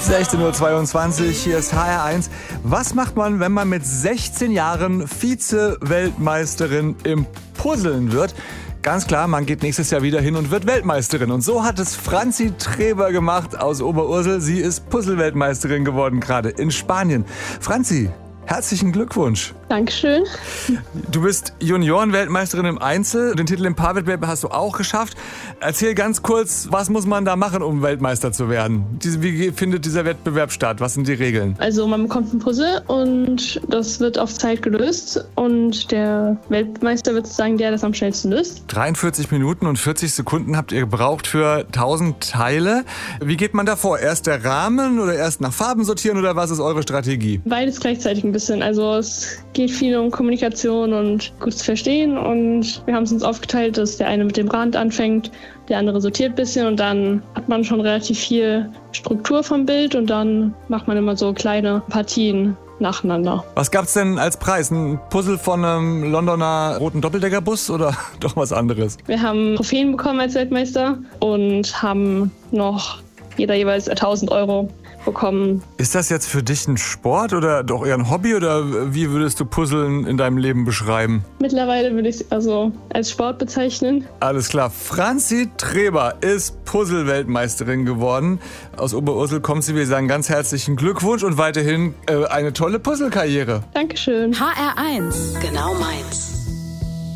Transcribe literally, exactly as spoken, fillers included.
sechzehn Uhr zweiundzwanzig, hier ist H R eins. Was macht man, wenn man mit sechzehn Jahren Vize-Weltmeisterin im Puzzeln wird? Ganz klar, man geht nächstes Jahr wieder hin und wird Weltmeisterin. Und so hat es Franzi Treber gemacht aus Oberursel. Sie ist Puzzle-Weltmeisterin geworden, gerade in Spanien. Franzi, herzlichen Glückwunsch. Dankeschön. Du bist Junioren-Weltmeisterin im Einzel. Den Titel im Paarwettbewerb hast du auch geschafft. Erzähl ganz kurz, was muss man da machen, um Weltmeister zu werden? Wie findet dieser Wettbewerb statt? Was sind die Regeln? Also man bekommt ein Puzzle und das wird auf Zeit gelöst. Und der Weltmeister wird sagen, der das am schnellsten löst. dreiundvierzig Minuten und vierzig Sekunden habt ihr gebraucht für tausend Teile. Wie geht man da vor? Erst der Rahmen oder erst nach Farben sortieren oder was ist eure Strategie? Beides gleichzeitig ein bisschen. Also es geht viel um Kommunikation und gutes Verstehen. Und wir haben es uns aufgeteilt, dass der eine mit dem Rand anfängt, der andere sortiert ein bisschen und dann hat man schon relativ viel Struktur vom Bild und dann macht man immer so kleine Partien nacheinander. Was gab's denn als Preis? Ein Puzzle von einem Londoner roten Doppeldeckerbus oder doch was anderes? Wir haben Trophäen bekommen als Weltmeister und haben noch jeder jeweils tausend Euro bekommen. Ist das jetzt für dich ein Sport oder doch eher ein Hobby oder wie würdest du Puzzeln in deinem Leben beschreiben? Mittlerweile würde ich es also als Sport bezeichnen. Alles klar. Franzi Treber ist Puzzle-Weltmeisterin geworden. Aus Oberursel kommt sie. Wir sagen ganz herzlichen Glückwunsch und weiterhin äh, eine tolle Puzzle-Karriere. Dankeschön. H R eins. Genau meins.